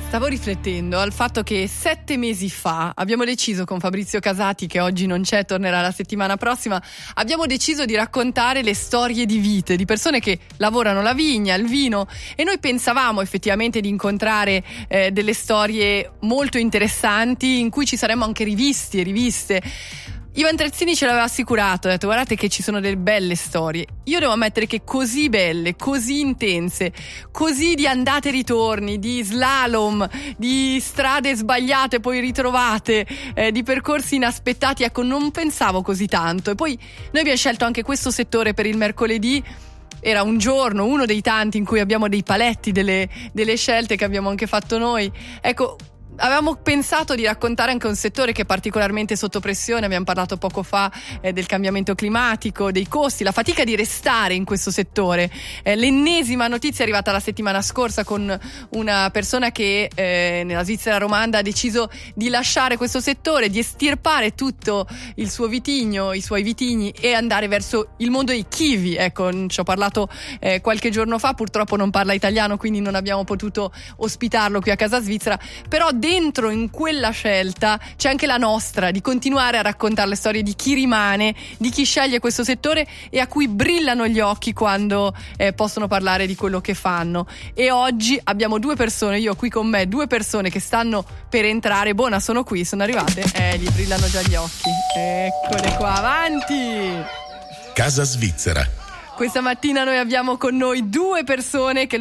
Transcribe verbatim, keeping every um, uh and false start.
Stavo riflettendo al fatto che sette mesi fa abbiamo deciso con Fabrizio Casati, che oggi non c'è, tornerà la settimana prossima, abbiamo deciso di raccontare le storie di vite di persone che lavorano la vigna, il vino, e noi pensavamo effettivamente di incontrare eh, delle storie molto interessanti in cui ci saremmo anche rivisti e riviste. Ivan Trezzini ce l'aveva assicurato, ha detto guardate che ci sono delle belle storie. Io devo ammettere che così belle, così intense, così di andate e ritorni, di slalom, di strade sbagliate poi ritrovate, eh, di percorsi inaspettati, ecco, non pensavo così tanto. E poi noi abbiamo scelto anche questo settore per il mercoledì. Era un giorno, uno dei tanti in cui abbiamo dei paletti, delle, delle scelte che abbiamo anche fatto noi. Ecco, avevamo pensato di raccontare anche un settore che è particolarmente sotto pressione. Abbiamo parlato poco fa eh, del cambiamento climatico, dei costi, la fatica di restare in questo settore. Eh, l'ennesima notizia è arrivata la settimana scorsa con una persona che eh, nella Svizzera romanda ha deciso di lasciare questo settore, di estirpare tutto il suo vitigno, i suoi vitigni e andare verso il mondo dei kiwi. Ecco, ci ho parlato eh, qualche giorno fa, purtroppo non parla italiano, quindi non abbiamo potuto ospitarlo qui a Casa Svizzera, però dentro in quella scelta c'è anche la nostra, di continuare a raccontare le storie di chi rimane, di chi sceglie questo settore e a cui brillano gli occhi quando eh, possono parlare di quello che fanno. E oggi abbiamo due persone, io qui con me, due persone che stanno per entrare. Buona, sono qui, sono arrivate, eh, gli brillano già gli occhi. Eccole qua, avanti! Casa Svizzera. Questa mattina noi abbiamo con noi due persone che